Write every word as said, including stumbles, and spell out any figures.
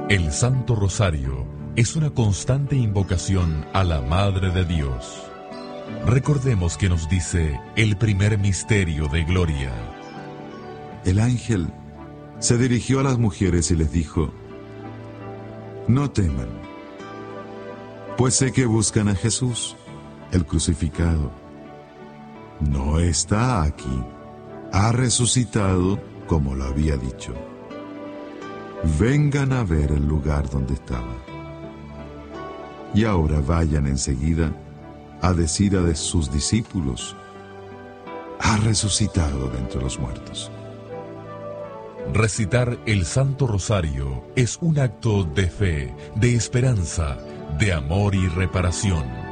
El Santo Rosario es una constante invocación a la Madre de Dios. Recordemos que nos dice el primer misterio de gloria. El ángel se dirigió a las mujeres y les dijo: no teman, pues sé que buscan a Jesús, el crucificado. No está aquí, ha resucitado como lo había dicho. Vengan a ver el lugar donde estaba. Y ahora vayan enseguida a decir a de sus discípulos: ha resucitado de entre los muertos. Recitar el Santo Rosario es un acto de fe, de esperanza, de amor y reparación.